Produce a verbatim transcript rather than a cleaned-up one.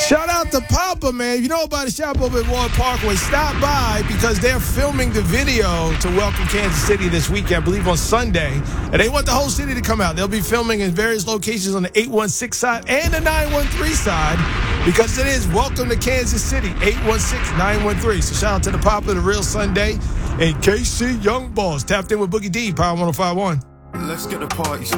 Shout out to Papa, man. If you know about the shop over at Ward Parkway, stop by because they're filming the video to welcome Kansas City this weekend, I believe on Sunday. And they want the whole city to come out. They'll be filming in various locations on the eight one six side and the nine one three side because it is Welcome to Kansas City, eight one six, nine one three. So shout out to the Papa, the Real Sunday, and K C Young Boss. Tapped in with Boogie D, Power one oh five point one. Let's get the party